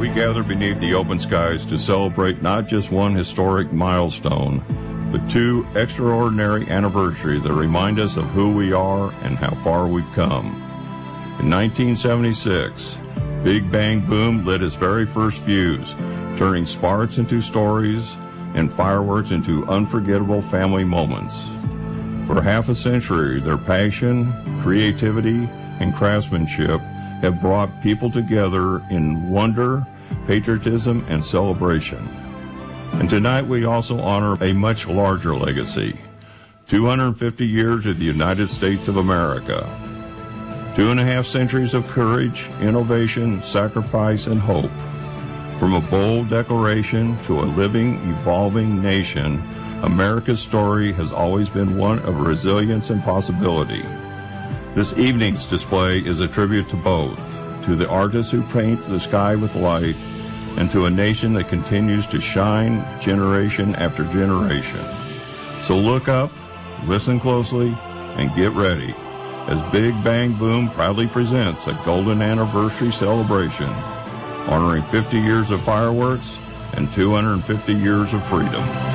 gather beneath the open skies to celebrate not just one historic milestone, but two extraordinary anniversaries that remind us of who we are and how far we've come. In 1976, Big Bang Boom lit its very first fuse, turning sparks into stories and fireworks into unforgettable family moments. For half a century, their passion, creativity, and craftsmanship have brought people together in wonder, patriotism, and celebration. And tonight we also honor a much larger legacy, 250 years of the United States of America. 2.5 centuries of courage, innovation, sacrifice, and hope. From a bold declaration to a living, evolving nation, America's story has always been one of resilience and possibility. This evening's display is a tribute to both, to the artists who paint the sky with light, and to a nation that continues to shine generation after generation. So look up, listen closely, and get ready as Big Bang Boom proudly presents a golden anniversary celebration honoring 50 years of fireworks and 250 years of freedom.